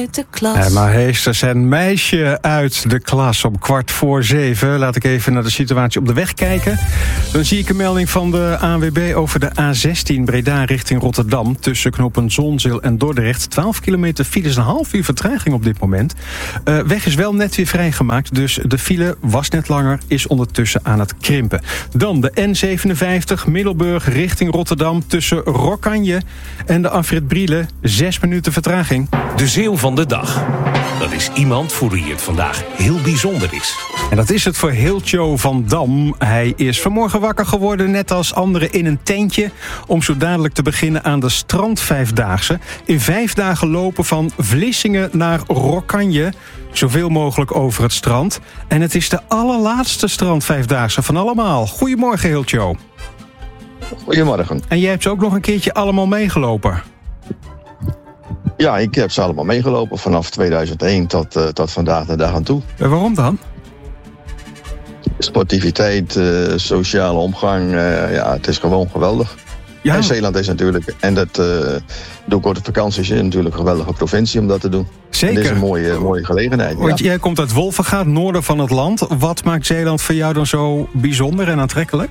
uit de klas. Maar heesters en meisje uit de klas om 6:15. Laat ik even naar de situatie op de weg kijken. Dan zie ik een melding van de ANWB over de A16 Breda richting Rotterdam. Tussen knooppunt Zonzeel en Dordrecht. 12 kilometer file is een half uur vertraging op dit moment. Weg is wel net weer vrijgemaakt, dus de file was net langer, is ondertussen aan het krimpen. Dan de N57 Middelburg richting Rotterdam tussen Rokkanje en de afrit Brielen. 6 minuten vertraging. De Zeeuw van de dag. Dat is iemand voor wie het vandaag heel bijzonder is. En dat is het voor Hiltjo van Dam. Hij is vanmorgen wakker geworden, net als anderen, in een tentje, om zo dadelijk te beginnen aan de strandvijfdaagse. In 5 dagen lopen van Vlissingen naar Rokkanje. Zoveel mogelijk over het strand. En het is de allerlaatste strandvijfdaagse van allemaal. Goedemorgen, Hiltjo. Goedemorgen. En jij hebt ze ook nog een keertje allemaal meegelopen. Ja, ik heb ze allemaal meegelopen vanaf 2001 tot vandaag de dag aan toe. En waarom dan? Sportiviteit, sociale omgang, ja, het is gewoon geweldig. Ja. En Zeeland is natuurlijk, en dat doe ik ook de vakanties, is natuurlijk een geweldige provincie om dat te doen. Zeker. En dit is een mooie gelegenheid. Want ja. jij komt uit Wolvenga, het noorden van het land. Wat maakt Zeeland voor jou dan zo bijzonder en aantrekkelijk?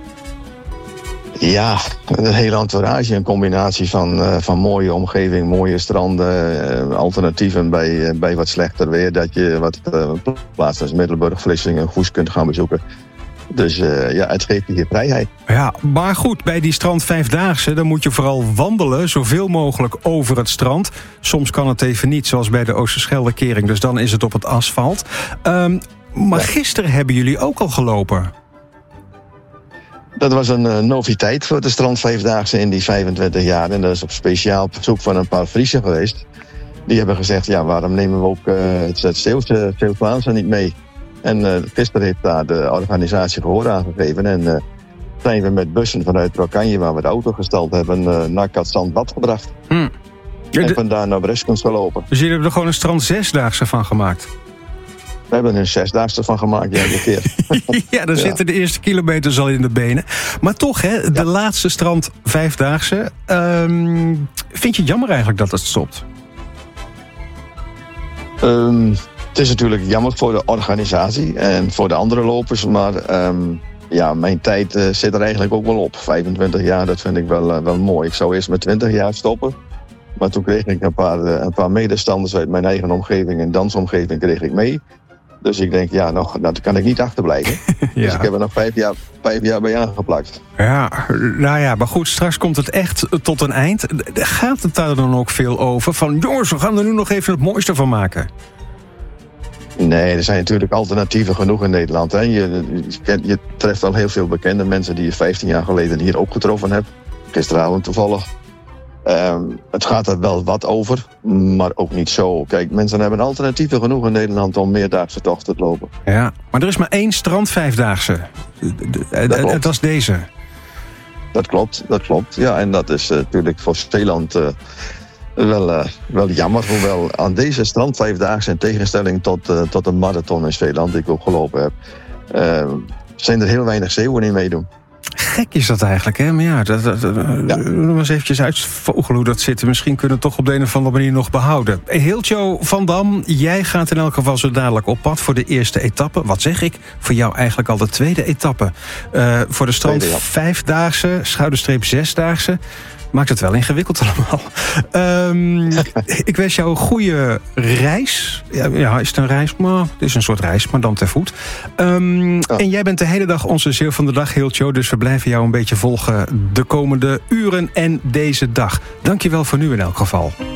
Ja, een hele entourage, een combinatie van mooie omgeving, mooie stranden, alternatieven bij wat slechter weer, dat je wat plaatsen als Middelburg, Vlissingen, Goes kunt gaan bezoeken. Dus ja, het geeft je hier vrijheid. Ja, maar goed, bij die strandvijfdaagse, dan moet je vooral wandelen, zoveel mogelijk over het strand. Soms kan het even niet, zoals bij de Oosterscheldekering, dus dan is het op het asfalt. Maar gisteren hebben jullie ook al gelopen. Dat was een noviteit voor de strandvijfdaagse in die 25 jaar. En dat is op speciaal verzoek van een paar Friesen geweest. Die hebben gezegd, ja, waarom nemen we ook het Zeeuws-Vlaamse niet mee? En gisteren heeft daar de organisatie gehoor aangegeven. En zijn we met bussen vanuit Rokkanje, waar we de auto gestald hebben, naar Katzandbad gebracht. En vandaar naar Breskens gelopen. Dus jullie hebben er gewoon een strandzesdaagse van gemaakt? We hebben er een 6-daagse van gemaakt, ja, een keer. Ja, dan zitten de eerste kilometers al in de benen. Maar toch, hè, de laatste strandvijfdaagse. Vind je het jammer eigenlijk dat het stopt? Het is natuurlijk jammer voor de organisatie en voor de andere lopers. Maar ja, mijn tijd zit er eigenlijk ook wel op. 25 jaar, dat vind ik wel mooi. Ik zou eerst met 20 jaar stoppen. Maar toen kreeg ik een paar medestanders uit mijn eigen omgeving en dansomgeving kreeg ik mee. Dus ik denk, ja, dat kan ik niet achterblijven. Ja. Dus ik heb er nog 5 jaar bij aangeplakt. Ja, nou ja, maar goed, straks komt het echt tot een eind. Gaat het daar dan ook veel over? Van, jongens, we gaan er nu nog even het mooiste van maken. Nee, er zijn natuurlijk alternatieven genoeg in Nederland. Hè. Je treft al heel veel bekende mensen die je 15 jaar geleden hier ook getroffen hebt. Gisteravond toevallig. Het gaat er wel wat over, maar ook niet zo. Kijk, mensen hebben alternatieven genoeg in Nederland om meerdaagse tochten te lopen. Ja, maar er is maar 1 strandvijfdaagse. Dat is deze. Dat klopt. Ja, en dat is natuurlijk voor Zeeland wel jammer. Hoewel aan deze strandvijfdaagse, in tegenstelling tot een marathon in Zeeland die ik ook gelopen heb, zijn er heel weinig Zeeuwen in meedoen. Gek is dat eigenlijk, hè? Maar ja, nog eens eventjes uitvogelen hoe dat zit. Misschien kunnen we het toch op de een of andere manier nog behouden. Hiltjo van Dam, jij gaat in elk geval zo dadelijk op pad voor de eerste etappe. Wat zeg ik? Voor jou eigenlijk al de tweede etappe. Voor de strand 5-daagse, schouderstreep 6-daagse. Maakt het wel ingewikkeld allemaal. Ik wens jou een goede reis. Ja, is het een reis? Maar het is een soort reis, maar dan te voet. En jij bent de hele dag onze Zeeuw van de dag, Hiltjo. Dus we blijven jou een beetje volgen de komende uren en deze dag. Dank je wel voor nu in elk geval.